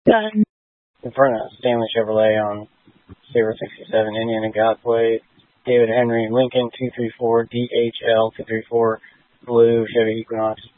Done. In front of Stanley Chevrolet on Sabre 67, Indian and Godway. David Henry, Lincoln 234, DHL 234, Blue, Chevy Equinox